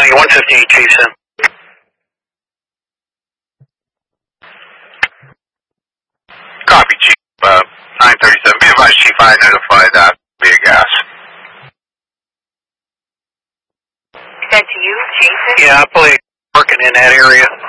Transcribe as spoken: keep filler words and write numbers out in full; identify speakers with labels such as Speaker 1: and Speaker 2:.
Speaker 1: County, one fifty-eight, Jason.
Speaker 2: Copy, Chief. Uh, nine thirty-seven. Be advised, Chief, I notified that via gas.
Speaker 3: Is that to you, Jason?
Speaker 1: Yeah, I believe working in that area.